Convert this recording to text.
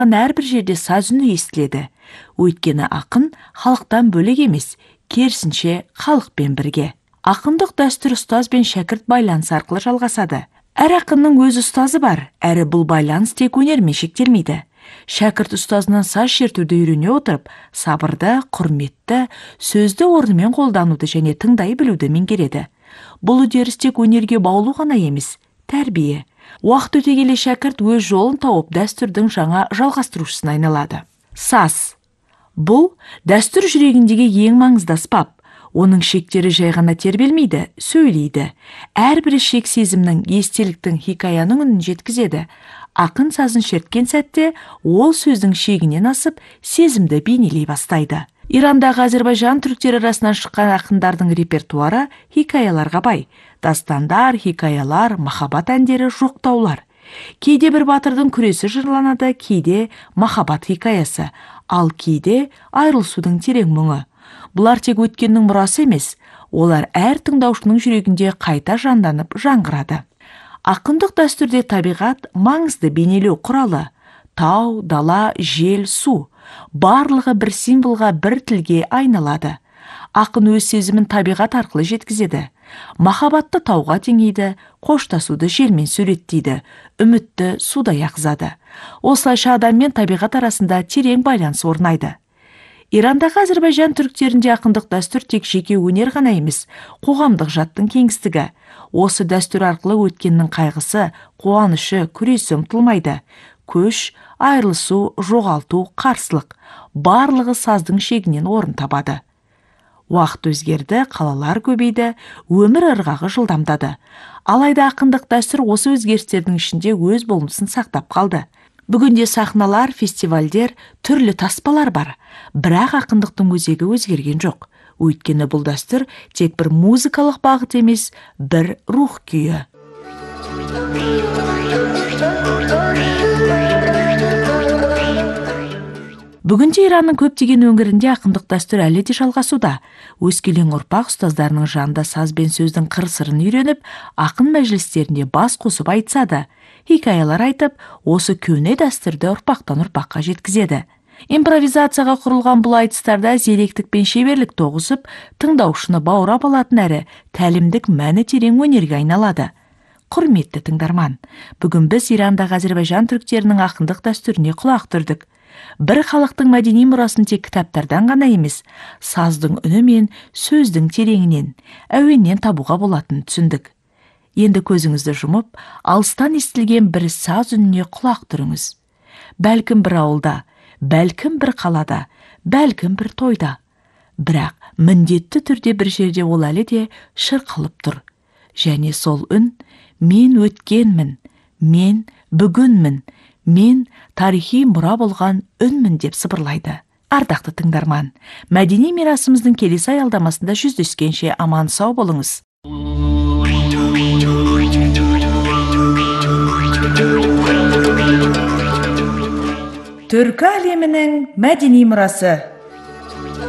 Әрбір жерде саз үні естіледі. Өйткені ақын халықтан бөлек емес, керісінше халықпен бірге. Ақындық дәстүр ұстаз бен шәкірт байланыс арқылы жалғасады. Әр ақынның өз ұстазы бар, әрі бұл байланыс тек өнермен шектелмейді. Шәкірт ұстазынан саз шертуді үйрене отырып, сабырды, құрметті, сөзді орнымен қолдануды және тыңдай білуді меңгереді. Бұл үдеріс тек өнерге баулу ғана емес, тәрбие. Уақыт өте келе шәкірт өз жолын тауып дәстүрдің жаңа жалғастырушысына айналады. Саз. Бұл дәстүр жүрегіндегі ең маңызды аспап. Оның шектері жай ғана тербелмейді, сөйлейді. Әрбір шек сезімнің, естеліктің, хикаяның үнін жеткізеді. Ақын сазын шерткен сәтте, ол сөздің шегінен асып, сезімді бейнелей бастайды. Ирандағы Әзербайжан түріктері арасынан шыққан ақындардың репертуары хикаяларға бай. Дастандар, хикаялар, махаббат әндері, жоқтаулар. Кейде бір батырдың күресі жырланады, кейде махаббат хикаясы, ал кейде айырылысудың терең мұңы. Бұлар тек өткеннің мұрасы емес, олар әр тыңдаушының жүрегінде қайта жанданып жаңғырады. Ақындық дәстүрде табиғат маңызды бейнелеу құралы. Тау, дала, жел, су. Барлығы бір символға, бір тілге айналады. Ақын өз сезімін табиғат арқылы жеткізеді. Махаббатты тауға теңейді, қоштасуды желмен суреттейді, үмітті судай ағызады. Осылайша адам мен табиғат арасында терең байланыс орнайды. Ирандағы Әзербайжан түріктерінде ақындық дәстүр тек жеке өнер ғана емес, қоғамдық жаттың кеңістігі. Осы дәстүр арқылы өткеннің қайғысы, қуанышы, күресі ұмытылмайды. Көш, айырылысу, жоғалту, қарсылық барлығы саздың шегінен орын табады. Уақыт өзгерді, қалалар көбейді, өмір ырғағы жылдамдады. Алайда ақындық дәстүр осы өзгерістердің ішінде өз болмысын сақтап қалды. Бүгінде сахналар, фестивальдер, түрлі таспалар бар. Бірақ ақындықтың өзегі өзгерген жоқ. Өйткені бұл дәстүр тек бір музыкалық бағыт емес, бір рух күйі. Бүгінде Иранның көптеген өңірінде ақындық дәстүр әлі де жалғасуда. Өскелең ұрпақ ұстаздарының жанында саз бен сөздің қыр-сырын үйреніп, ақын мәжілістерінде бас қосып айтысады. Хикаялар айтып, осы көне дәстүрді ұрпақтан ұрпаққа жеткізеді. Импровизацияға құрылған бұл айтыстарда зеректік пен шеберлік тоғысып, тыңдаушыны баурап алатын әрі тәлімдік мәні терең өнерге айналады. Құрметті тыңдарман, бүгін біз Ирандағы Әзербайжан түріктерінің ақындық дәстүріне құлақ түрдік. Бір халықтың мәдени мұрасын тек кітаптардан ғана емес, саздың үні мен сөздің тереңінен, әуеннен табуға болатынын түсіндік. Енді көзіңізді жұмып, алыстан естілген бір саз үніне құлақ түріңіз. Бәлкім бір ауылда, бәлкім бір қалада, бәлкім бір тойда. Бірақ міндетті түрде бір жерде ол әлі де шырқалып тұр. Және сол үн, мен өткенмін, мен бүгінмін, мен тарихи мұра болған үнмін деп сыбырлайды. Ардақты тыңдарман, мәдени мирасымыздың келесі аялдамасында жүздескенше аман сау болыңыз. Түркі әлемінің мәдени мұрасы.